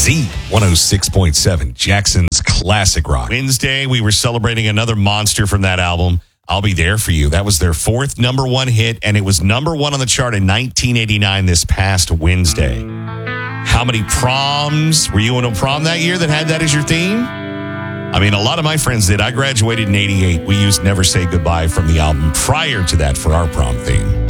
Z106.7, Jackson's classic rock. Wednesday, we were celebrating another monster from that album. I'll Be There For You. That was their fourth number one hit, and it was number one on the chart in 1989 this past Wednesday. How many proms? Were you in a prom that year that had that as your theme? I mean, a lot of my friends did. I graduated in 88. We used Never Say Goodbye from the album prior to that for our prom theme.